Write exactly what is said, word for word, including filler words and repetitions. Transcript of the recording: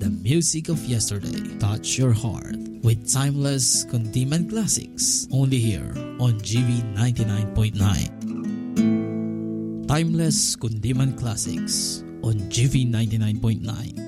the music of yesterday touch your heart with timeless Kundiman classics only here on G V ninety-nine point nine. Timeless Kundiman classics on G V ninety-nine point nine.